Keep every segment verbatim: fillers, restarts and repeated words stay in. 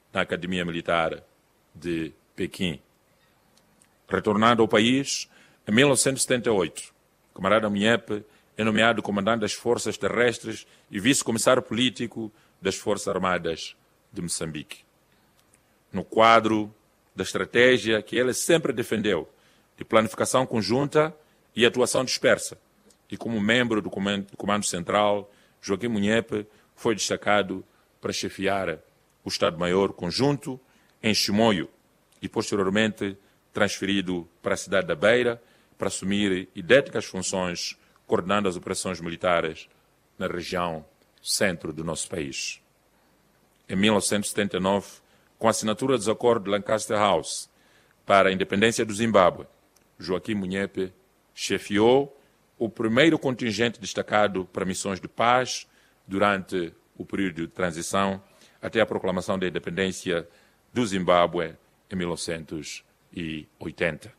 na Academia Militar de Pequim. Retornando ao país, em mil novecentos e setenta e oito, o camarada Munhepe é nomeado comandante das Forças Terrestres e vice-comissário político das Forças Armadas de Moçambique. No quadro da estratégia que ele sempre defendeu, de planificação conjunta e atuação dispersa, e como membro do Comando Central, Joaquim Munhepe foi destacado para chefiar o Estado-Maior Conjunto em Chimoio e, posteriormente, transferido para a cidade da Beira para assumir idênticas funções coordenando as operações militares na região centro do nosso país. Em mil novecentos e setenta e nove, com a assinatura dos acordos de Lancaster House para a independência do Zimbábue, Joaquim Munhepe chefiou o primeiro contingente destacado para missões de paz durante o período de transição até a proclamação da independência do Zimbábue em mil novecentos e oitenta.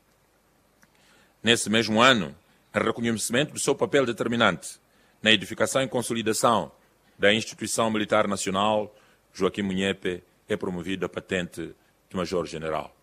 Nesse mesmo ano, em reconhecimento do seu papel determinante na edificação e consolidação da Instituição Militar Nacional, Joaquim Munhepe é promovido a patente de Major-General.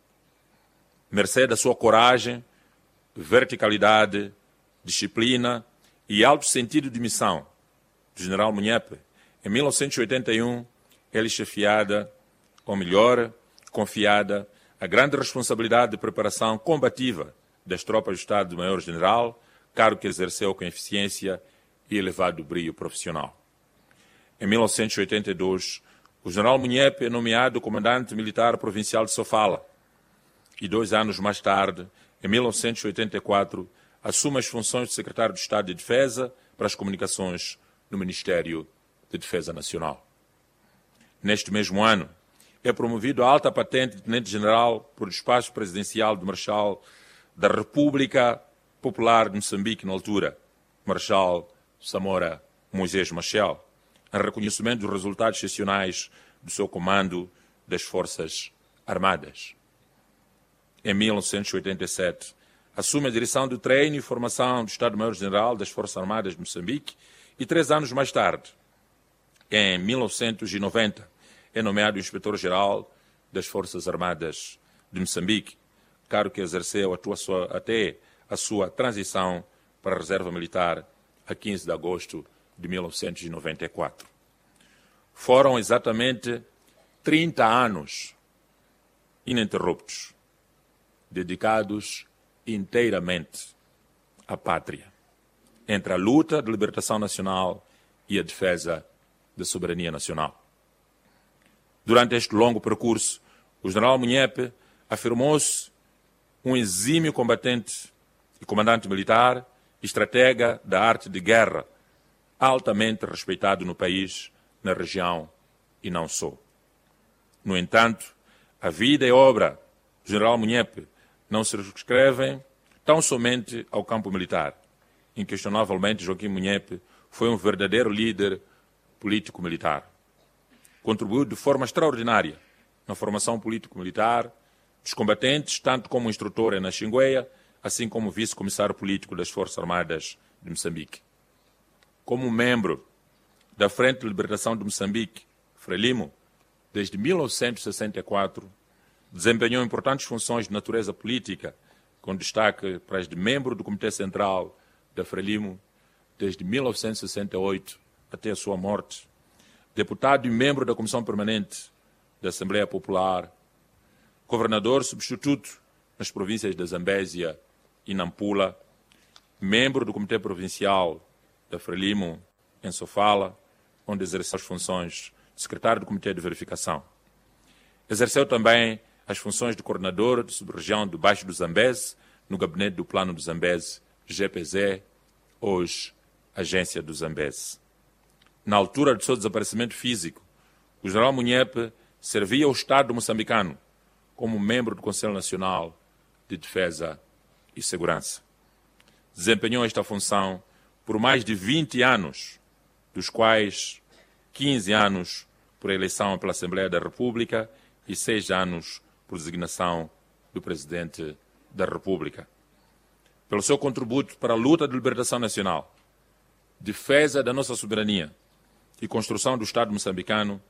Mercê da sua coragem, verticalidade, disciplina e alto sentido de missão do General Munhepe, em mil novecentos e oitenta e um, ele chefiada, ou melhor, confiada, a grande responsabilidade de preparação combativa das tropas do Estado-Maior-General, cargo que exerceu com eficiência e elevado brio profissional. Em mil novecentos e oitenta e dois, o General Munhepe é nomeado comandante militar provincial de Sofala e dois anos mais tarde, em mil novecentos e oitenta e quatro, assume as funções de secretário de Estado de Defesa para as comunicações no Ministério de Defesa Nacional. Neste mesmo ano, é promovido a alta patente de tenente-general por despacho presidencial do Marechal da República Popular de Moçambique, na altura, Marechal Samora Moisés Machel, em reconhecimento dos resultados excepcionais do seu comando das Forças Armadas. Em mil novecentos e oitenta e sete, assume a direção do treino e formação do Estado-Maior-General das Forças Armadas de Moçambique e, três anos mais tarde, em mil novecentos e noventa, é nomeado Inspetor-Geral das Forças Armadas de Moçambique, cargo que exerceu até a sua transição para a Reserva Militar a quinze de agosto de mil novecentos e noventa e quatro. Foram exatamente trinta anos ininterruptos, dedicados inteiramente à pátria, entre a luta de libertação nacional e a defesa da soberania nacional. Durante este longo percurso, o General Munhepe afirmou-se um exímio combatente e comandante militar e estratega da arte de guerra, altamente respeitado no país, na região e não só. No entanto, a vida e obra do General Munhepe não se circunscrevem tão somente ao campo militar. Inquestionavelmente, Joaquim Munhepe foi um verdadeiro líder político-militar. Contribuiu de forma extraordinária na formação político-militar dos combatentes, tanto como instrutor na Xingueia, assim como vice-comissário político das Forças Armadas de Moçambique. Como membro da Frente de Libertação de Moçambique, Frelimo, desde mil novecentos e sessenta e quatro, desempenhou importantes funções de natureza política, com destaque para as de membro do Comitê Central da Frelimo, desde mil novecentos e sessenta e oito até a sua morte, deputado e membro da Comissão Permanente da Assembleia Popular, governador substituto nas províncias da Zambésia e Nampula, membro do Comitê Provincial da Frelimo, em Sofala, onde exerceu as funções de secretário do Comitê de Verificação. Exerceu também as funções de coordenador de sub-região do Baixo do Zambeze, no gabinete do Plano do Zambeze, G P Z, hoje Agência do Zambeze. Na altura do seu desaparecimento físico, o General Munhepe servia ao Estado moçambicano como membro do Conselho Nacional de Defesa e Segurança. Desempenhou esta função por mais de vinte anos, dos quais quinze anos por eleição pela Assembleia da República e seis anos por designação do Presidente da República. Pelo seu contributo para a luta de libertação nacional, defesa da nossa soberania e construção do Estado moçambicano, o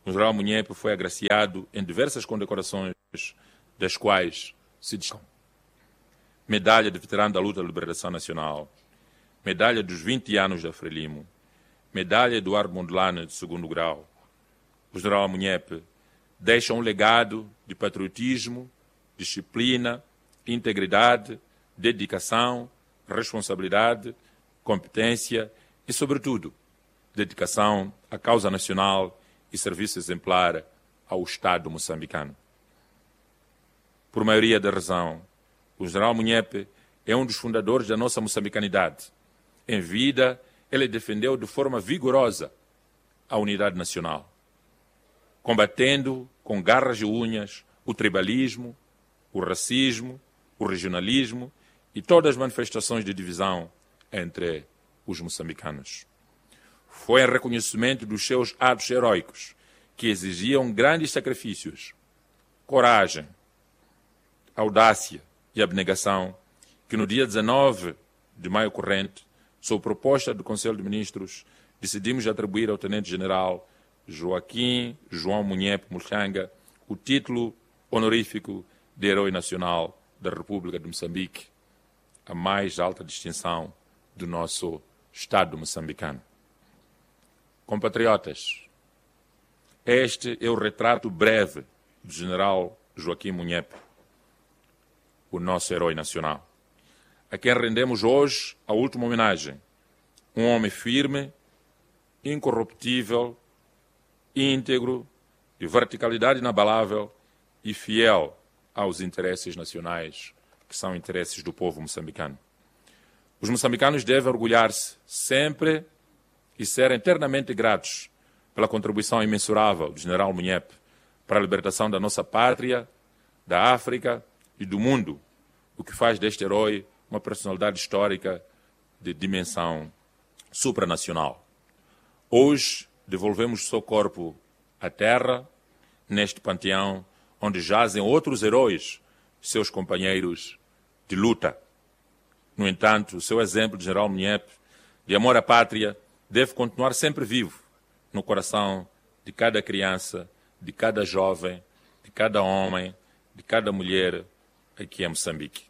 o general Munhepe foi agraciado em diversas condecorações, das quais se destacam: Medalha de Veterano da Luta da Liberação Nacional, Medalha dos vinte anos da Frelimo, Medalha Eduardo Mondlane de segundo grau. O general Munhepe deixa um legado de patriotismo, disciplina, integridade, dedicação, responsabilidade, competência e, sobretudo, dedicação à causa nacional e serviço exemplar ao Estado moçambicano. Por maioria da razão, o general Munhepe é um dos fundadores da nossa moçambicanidade. Em vida, ele defendeu de forma vigorosa a unidade nacional, combatendo com garras e unhas o tribalismo, o racismo, o regionalismo e todas as manifestações de divisão entre os moçambicanos. Foi em reconhecimento dos seus atos heróicos, que exigiam grandes sacrifícios, coragem, audácia e abnegação, que no dia dezenove de maio corrente, sob proposta do Conselho de Ministros, decidimos atribuir ao Tenente-General Joaquim João Munhepe Muxanga o título honorífico de Herói Nacional da República de Moçambique, a mais alta distinção do nosso Estado moçambicano. Compatriotas, este é o retrato breve do general Joaquim Munhepe, o nosso herói nacional, a quem rendemos hoje a última homenagem. Um homem firme, incorruptível, íntegro, de verticalidade inabalável e fiel aos interesses nacionais, que são interesses do povo moçambicano. Os moçambicanos devem orgulhar-se sempre e ser eternamente gratos pela contribuição imensurável do general Munhepe para a libertação da nossa pátria, da África e do mundo, o que faz deste herói uma personalidade histórica de dimensão supranacional. Hoje, devolvemos o seu corpo à terra, neste panteão onde jazem outros heróis, seus companheiros de luta. No entanto, o seu exemplo de general Munhepe, de amor à pátria, deve continuar sempre vivo no coração de cada criança, de cada jovem, de cada homem, de cada mulher aqui em Moçambique.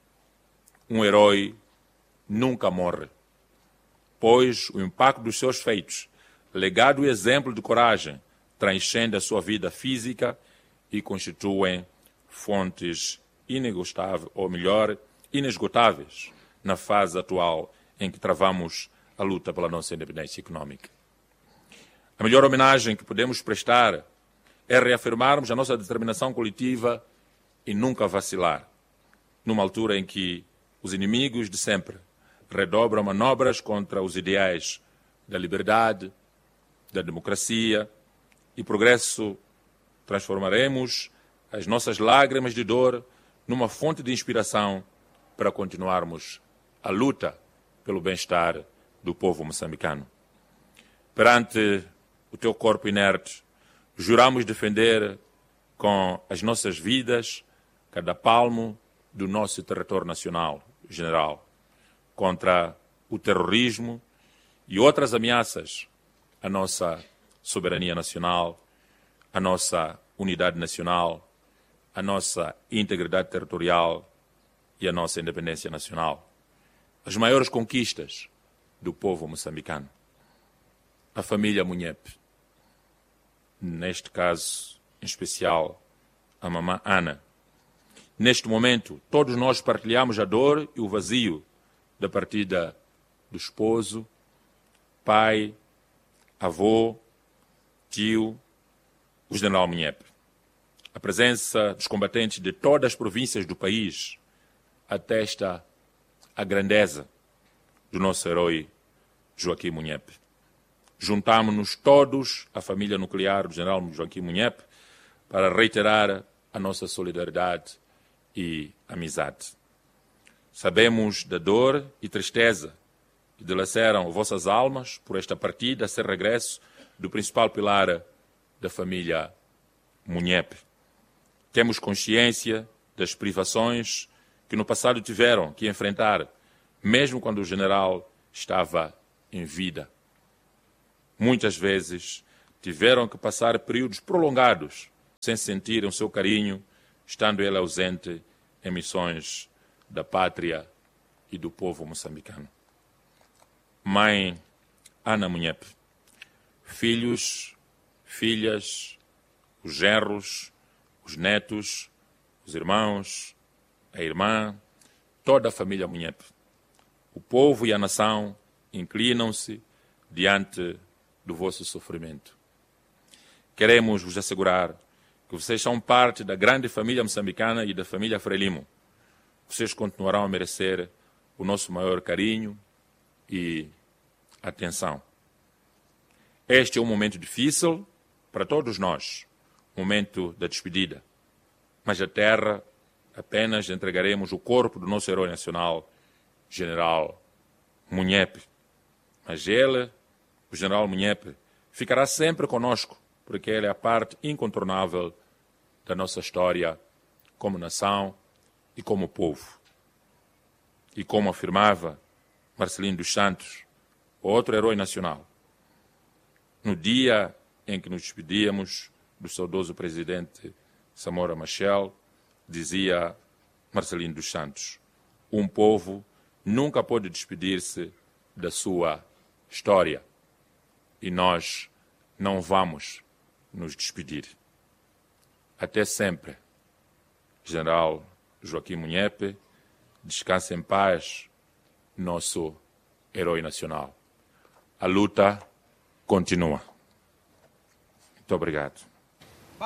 Um herói nunca morre, pois o impacto dos seus feitos, legado e exemplo de coragem, transcende a sua vida física e constituem fontes inegostáveis, ou melhor, inesgotáveis, na fase atual em que travamos a luta pela nossa independência econômica. A melhor homenagem que podemos prestar é reafirmarmos a nossa determinação coletiva e nunca vacilar, numa altura em que os inimigos de sempre redobram manobras contra os ideais da liberdade, da democracia e progresso. Transformaremos as nossas lágrimas de dor numa fonte de inspiração para continuarmos a luta pelo bem-estar do povo moçambicano. Perante o teu corpo inerte, juramos defender com as nossas vidas cada palmo do nosso território nacional, general, contra o terrorismo e outras ameaças à nossa soberania nacional, à nossa unidade nacional, à nossa integridade territorial e à nossa independência nacional. As maiores conquistas do povo moçambicano. A família Munhepe, neste caso em especial a mamã Ana. Neste momento, todos nós partilhamos a dor e o vazio da partida do esposo, pai, avô, tio, o general Munhepe. A presença dos combatentes de todas as províncias do país atesta a grandeza do nosso herói Joaquim Munhepe. Juntamos-nos todos à família nuclear do general Joaquim Munhepe para reiterar a nossa solidariedade e amizade. Sabemos da dor e tristeza que dilaceram vossas almas por esta partida sem regresso do principal pilar da família Munhepe. Temos consciência das privações que no passado tiveram que enfrentar, mesmo quando o general estava em vida. Muitas vezes tiveram que passar períodos prolongados sem sentirem o seu carinho, estando ele ausente em missões da pátria e do povo moçambicano. Mãe Ana Munhepe, filhos, filhas, os genros, os netos, os irmãos, a irmã, toda a família Munhepe. O povo e a nação inclinam-se diante do vosso sofrimento. Queremos vos assegurar que vocês são parte da grande família moçambicana e da família Frelimo. Vocês continuarão a merecer o nosso maior carinho e atenção. Este é um momento difícil para todos nós, momento da despedida. Mas a terra apenas entregaremos o corpo do nosso herói nacional, General Munhepe. Mas ele, o General Munhepe, ficará sempre conosco, porque ele é a parte incontornável da nossa história como nação e como povo. E como afirmava Marcelino dos Santos, outro herói nacional, no dia em que nos despedíamos do saudoso presidente Samora Machel, dizia Marcelino dos Santos, um povo nunca pode despedir-se da sua história. E nós não vamos nos despedir. Até sempre. General Joaquim Munhepe, descanse em paz, nosso herói nacional. A luta continua. Muito obrigado.